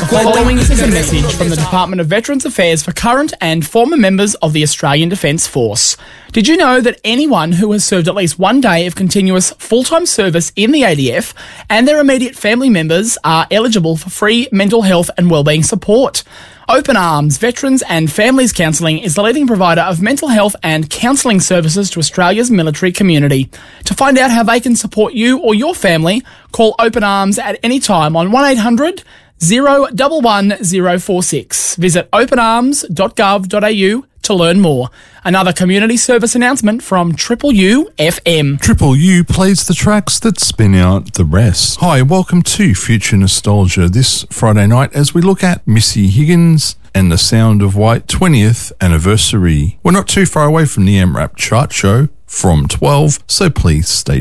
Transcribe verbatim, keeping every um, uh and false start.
following is a message from the Department of Veterans Affairs for current and former members of the Australian Defence Force. Did you know that anyone who has served at least one day of continuous full-time service in the A D F and their immediate family members are eligible for free mental health and wellbeing support? Open Arms Veterans and Families Counselling is the leading provider of mental health and counselling services to Australia's military community. To find out how they can support you or your family, call Open Arms at any time on one eight hundred, zero one one zero four six. Visit open arms dot gov dot a u to learn more. Another community service announcement from Triple U F M. Triple U plays the tracks that spin out the rest. Hi, welcome to Future Nostalgia this Friday night as we look at Missy Higgins and the Sound of White twentieth anniversary. We're not too far away from the M RAP chart show from twelve, so please stay